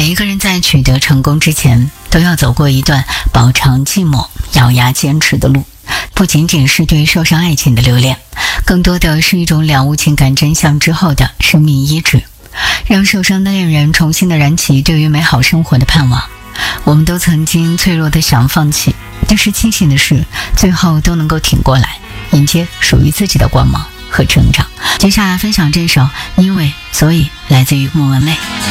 每一个人在取得成功之前，都要走过一段饱尝寂寞、咬牙坚持的路。不仅仅是对受伤爱情的留恋，更多的是一种了悟情感真相之后的生命医治，让受伤的恋人重新的燃起对于美好生活的盼望。我们都曾经脆弱的想放弃，但是庆幸的是，最后都能够挺过来，迎接属于自己的光芒和成长。接下来分享这首《因为所以》，来自于莫文蔚。